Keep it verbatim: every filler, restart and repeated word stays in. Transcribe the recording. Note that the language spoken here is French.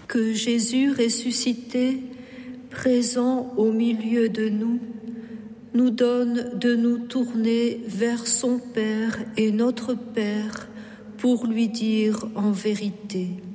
que Jésus ressuscité, présent au milieu de nous, nous donne de nous tourner vers son Père et notre Père pour lui dire en vérité: